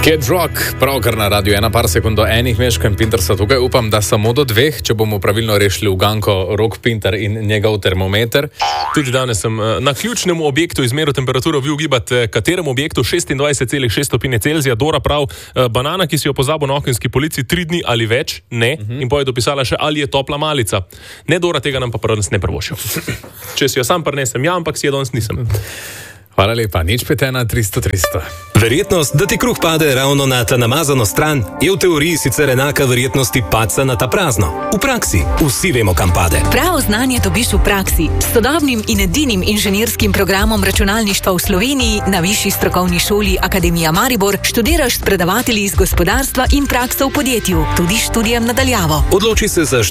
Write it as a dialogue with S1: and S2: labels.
S1: Kids Rock, pravkar na radiju, ena par sekund do enih Meško in Pinter so tukaj. Upam, da samo do 2, če bomo pravilno rešili uganko Rok Pinter in njegov termometer.
S2: Tudi danes sem na ključnem objektu izmeril temperaturo, vi ugibate, katerem objektu 26,6 stopinje Celzija. Dora prav, banana, ki si jo pozabil na okenski polici 3 dni ali več, ne. In potem je dopisala še, ali je topla malica. Ne, Dora, tega nam pa danes ne prvošil. Če si jo sam prinesem, ja, ampak si jo danes nisem.
S1: Hvala lepa, 051 300 300.
S3: Verjetnost, da ti kruh pade ravno na ta namazano stran, je v teoriji sicer enaka verjetnosti padca na ta prazno. V praksi vsi vemo, kam pade.
S4: Pravo znanje dobiš v praksi. S sodobnim in edinim inženirskim programom računalništva v Sloveniji na Višji strokovni šoli Akademija Maribor študiraš s predavatelji iz gospodarstva in prakso v podjetju, tudi študijem nadaljavo.
S3: Odloči se za